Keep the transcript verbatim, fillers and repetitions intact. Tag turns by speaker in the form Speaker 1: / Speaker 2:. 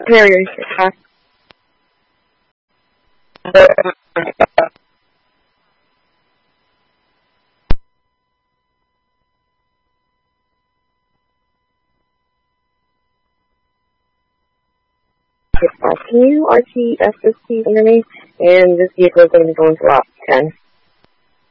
Speaker 1: Harrier attack. Can you R T S this piece under me? And this vehicle is going to be going to lot ten.